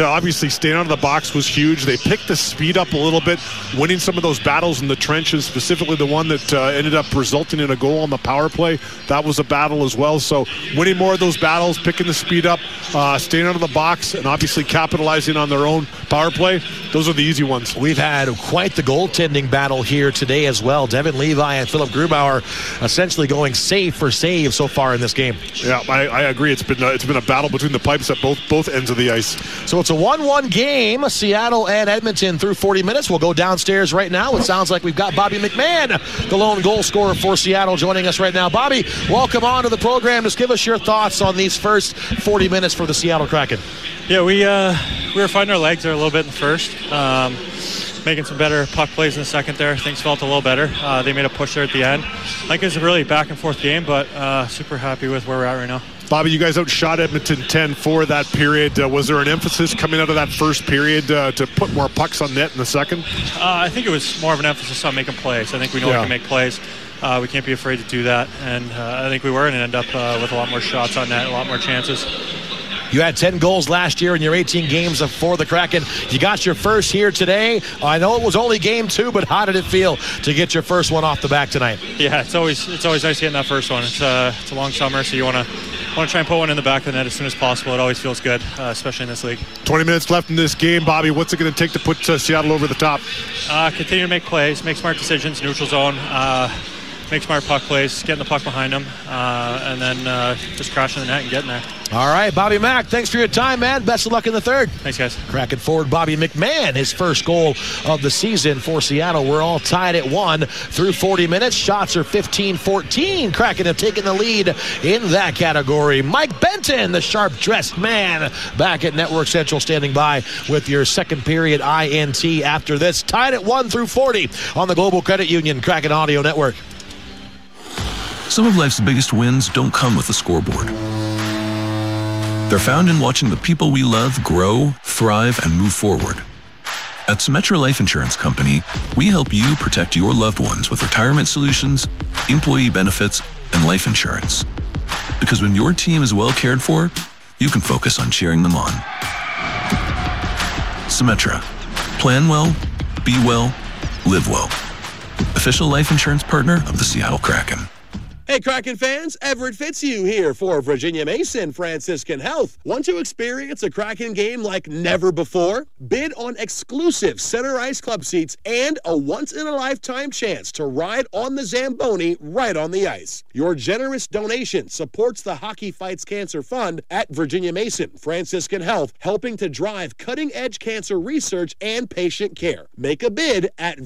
obviously staying out of the box was huge. They picked the speed up a little bit, winning some of those battles in the trenches, specifically the one that ended up resulting in a goal on the power play. That was a battle as well. So winning more of those battles, picking the speed up, staying out of the box, and obviously capitalizing on their own power play. Those are the easy ones. We've had quite the goaltending battle here today as well. Devin Levi and Philip Grubauer essentially going save for save so far in this game. Yeah, I agree. It's been a battle between the pipes at both ends of the ice. So it's a 1-1 game. Seattle and Edmonton through 40 minutes. We'll go downstairs right now. It sounds like we've got Bobby McMahon, the lone goal scorer for Seattle, joining us right now. Bobby, welcome on to the program. Just give us your thoughts on these first 40 minutes for the Seattle Kraken. Yeah, we were finding our legs there a little bit in the first. Making some better puck plays in the second there. Things felt a little better. They made a push there at the end. I think it was a really back and forth game, but super happy with where we're at right now. Bobby, you guys outshot Edmonton 10 for that period. Was there an emphasis coming out of that first period to put more pucks on net in the second? I think it was more of an emphasis on making plays. I think we know we can make plays. We can't be afraid to do that. And I think we were going to end up with a lot more shots on net, a lot more chances. You had 10 goals last year in your 18 games for the Kraken. You got your first here today. I know it was only game 2, but how did it feel to get your first one off the back tonight? Yeah, it's always nice getting that first one. It's a long summer, so you want to try and put one in the back of the net as soon as possible. It always feels good, especially in this league. 20 minutes left in this game, Bobby. What's it going to take to put Seattle over the top? Continue to make plays, make smart decisions, neutral zone. Make smart puck plays, getting the puck behind them, and then just crashing the net and getting there. All right, Bobby Mack, thanks for your time, man. Best of luck in the third. Thanks, guys. Kraken forward Bobby McMahon, his first goal of the season for Seattle. We're all tied at 1 through 40 minutes. Shots are 15-14. Kraken have taken the lead in that category. Mike Benton, the sharp-dressed man, back at Network Central, standing by with your second period INT after this. Tied at 1 through 40 on the Global Credit Union Kraken Audio Network. Some of life's biggest wins don't come with a scoreboard. They're found in watching the people we love grow, thrive, and move forward. At Symetra Life Insurance Company, we help you protect your loved ones with retirement solutions, employee benefits, and life insurance. Because when your team is well cared for, you can focus on cheering them on. Symetra. Plan well, be well, live well. Official life insurance partner of the Seattle Kraken. Hey, Kraken fans, Everett Fitzhugh here for Virginia Mason Franciscan Health. Want to experience a Kraken game like never before? Bid on exclusive center ice club seats and a once-in-a-lifetime chance to ride on the Zamboni right on the ice. Your generous donation supports the Hockey Fights Cancer Fund at Virginia Mason Franciscan Health, helping to drive cutting-edge cancer research and patient care. Make a bid at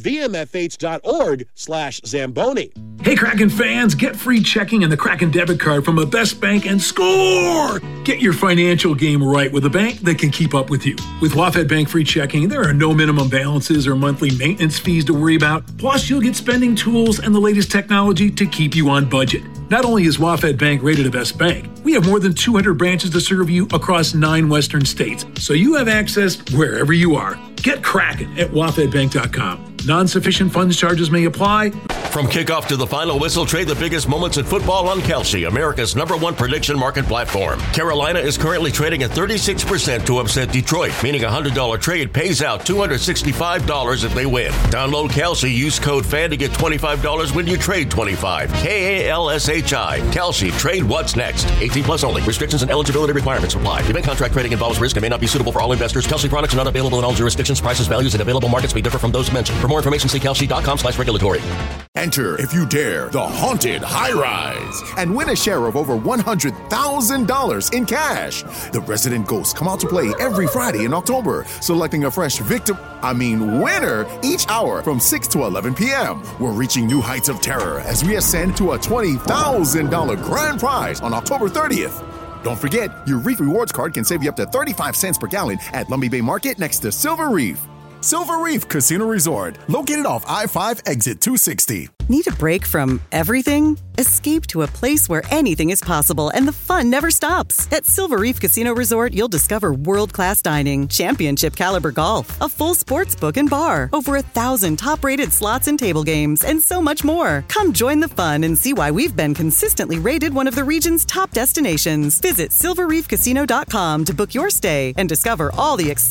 vmfh.org/Zamboni. Hey, Kraken fans, get free checking and the Kraken debit card from a Best Bank and score! Get your financial game right with a bank that can keep up with you. With WaFd Bank free checking, there are no minimum balances or monthly maintenance fees to worry about. Plus, you'll get spending tools and the latest technology to keep you on budget. Not only is WaFd Bank rated a Best Bank, we have more than 200 branches to serve you across 9 western states, so you have access wherever you are. Get Kraken at wafdbank.com. Non-sufficient funds charges may apply. From kickoff to the final whistle, trade the biggest moments in football on Kalshi, America's #1 prediction market platform. Carolina is currently trading at 36% to upset Detroit, meaning a $100 trade pays out $265 if they win. Download Kalshi, use code FAN to get $25 when you trade $25. KALSHI. Kalshi, trade what's next. 18 plus only. Restrictions and eligibility requirements apply. Event contract trading involves risk and may not be suitable for all investors. Kalshi products are not available in all jurisdictions. Prices, values, and available markets may differ from those mentioned. For more information, see kalshi.com/regulatory. Enter, if you dare, the Haunted High Rise and win a share of over $100,000 in cash. The Resident Ghosts come out to play every Friday in October, selecting a fresh winner each hour from 6 to 11 p.m. We're reaching new heights of terror as we ascend to a $20,000 grand prize on October 30th. Don't forget, your Reef Rewards card can save you up to 35 cents per gallon at Lummi Bay Market next to Silver Reef. Silver Reef Casino Resort, located off I-5 exit 260. Need a break from everything? Escape to a place where anything is possible and the fun never stops. At Silver Reef Casino Resort, you'll discover world-class dining, championship caliber golf, a full sports book and bar, over 1,000 top-rated slots and table games, and so much more. Come join the fun and see why we've been consistently rated one of the region's top destinations. Visit silverreefcasino.com to book your stay and discover all the exciting